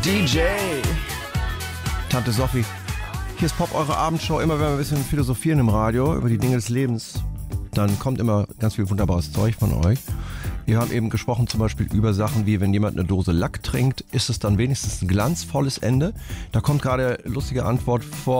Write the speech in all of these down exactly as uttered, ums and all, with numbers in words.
D J. Tante Sophie. Hier ist Pop, eure Abendshow. Immer wenn wir ein bisschen philosophieren im Radio über die Dinge des Lebens, dann kommt immer ganz viel wunderbares Zeug von euch. Wir haben eben gesprochen zum Beispiel über Sachen wie, wenn jemand eine Dose Lack trinkt, ist es dann wenigstens ein glanzvolles Ende? Da kommt gerade lustige Antwort von...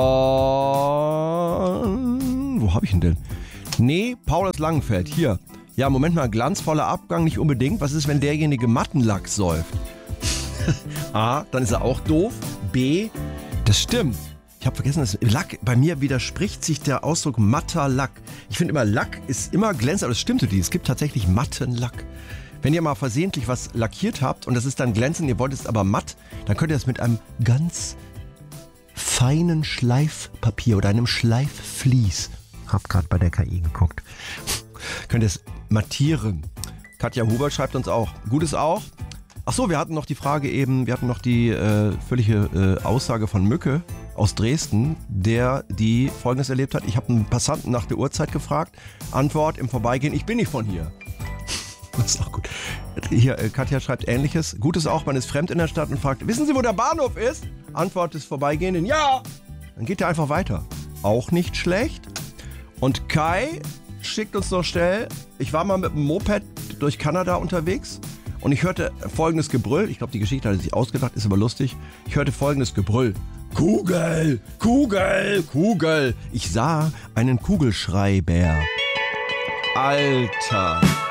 Wo habe ich ihn denn? Nee, Paul aus Langenfeld. Hier. Ja, Moment mal, glanzvoller Abgang nicht unbedingt. Was ist, wenn derjenige Mattenlack säuft? A, dann ist er auch doof. B, das stimmt. Ich habe vergessen, dass Lack, bei mir widerspricht sich der Ausdruck matter Lack. Ich finde immer, Lack ist immer glänzend, aber das stimmte die. Es gibt tatsächlich matten Lack. Wenn ihr mal versehentlich was lackiert habt und das ist dann glänzend, ihr wollt es aber matt, dann könnt ihr das mit einem ganz feinen Schleifpapier oder einem Schleifflies, hab gerade bei der K I geguckt, könnt ihr es mattieren. Katja Hubert schreibt uns auch. Gutes auch. Ach so, wir hatten noch die Frage eben, wir hatten noch die äh, völlige äh, Aussage von Mücke aus Dresden, der die Folgendes erlebt hat. Ich habe einen Passanten nach der Uhrzeit gefragt. Antwort im Vorbeigehen, ich bin nicht von hier. Das ist auch gut. Hier, äh, Katja schreibt Ähnliches. Gutes auch, man ist fremd in der Stadt und fragt, wissen Sie, wo der Bahnhof ist? Antwort des Vorbeigehenden, ja. Dann geht er einfach weiter. Auch nicht schlecht. Und Kai schickt uns noch schnell, ich war mal mit dem Moped durch Kanada unterwegs. Und ich hörte folgendes Gebrüll. Ich glaube, die Geschichte hat er sich ausgedacht, ist aber lustig. Ich hörte folgendes Gebrüll. Kugel, Kugel, Kugel. Ich sah einen Kugelschreiber. Alter.